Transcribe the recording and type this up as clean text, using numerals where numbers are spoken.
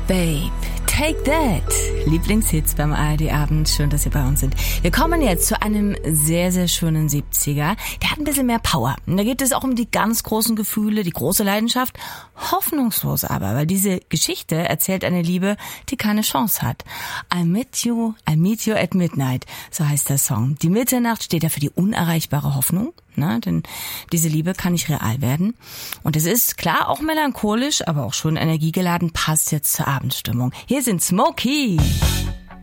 Babe, Take That. Lieblingshits beim ARD-Abend. Schön, dass Sie bei uns sind. Wir kommen jetzt zu einem sehr, sehr schönen 70er. Der hat ein bisschen mehr Power. Und da geht es auch um die ganz großen Gefühle, die große Leidenschaft. Hoffnungslos aber, weil diese Geschichte erzählt eine Liebe, die keine Chance hat. I'll meet you at midnight. So heißt der Song. Die Mitternacht steht ja für die unerreichbare Hoffnung. Ne, denn diese Liebe kann nicht real werden. Und es ist klar auch melancholisch, aber auch schon energiegeladen, passt jetzt zur Abendstimmung. Hier sind Smokey.